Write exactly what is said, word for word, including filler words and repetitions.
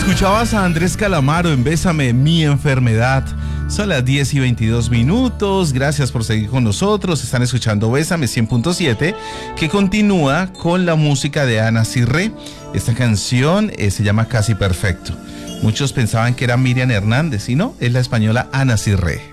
Escuchabas a Andrés Calamaro en Bésame, mi enfermedad. Son las diez y veintidós minutos. Gracias por seguir con nosotros. Están escuchando Bésame cien punto siete, que continúa con la música de Ana Cirré. Esta canción eh, se llama Casi Perfecto. Muchos pensaban que era Miriam Hernández y no, es la española Ana Cirré.